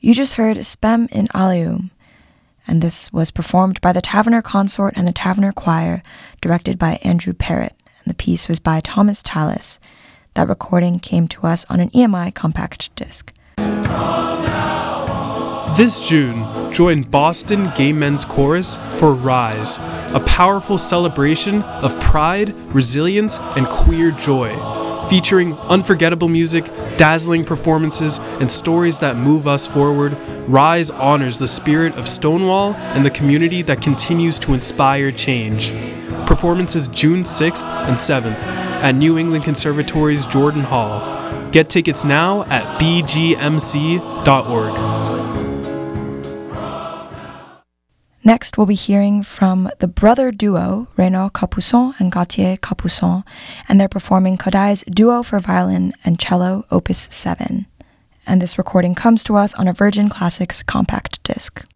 You just heard Spem in Alium, and this was performed by the Taverner Consort and the Taverner Choir, directed by Andrew Parrott, and the piece was by Thomas Tallis. That recording came to us on an EMI compact disc. This June, join Boston Gay Men's Chorus for Rise, a powerful celebration of pride, resilience, and queer joy. Featuring unforgettable music, dazzling performances, and stories that move us forward, Rise honors the spirit of Stonewall and the community that continues to inspire change. Performances June 6th and 7th at New England Conservatory's Jordan Hall. Get tickets now at bgmc.org. Next, we'll be hearing from the brother duo, Renaud Capuçon and Gauthier Capuçon, and they're performing Kodai's Duo for Violin and Cello, Opus 7. And this recording comes to us on a Virgin Classics compact disc.